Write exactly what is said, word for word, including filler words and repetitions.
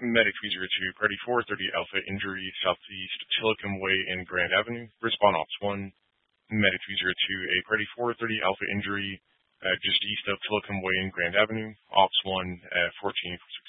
Medic three zero two, Party four thirty Alpha Injury, Southeast Tillicum Way in Grand Avenue. Respond Ops one. Medic three zero two, a Party four thirty Alpha Injury, uh, just east of Tillicum Way in Grand Avenue. Ops one, uh, fourteen